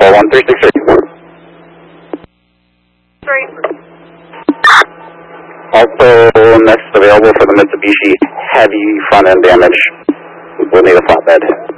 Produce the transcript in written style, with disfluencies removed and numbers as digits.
41363. 3. Also, next available for the Mitsubishi heavy front end damage. We'll need a flatbed.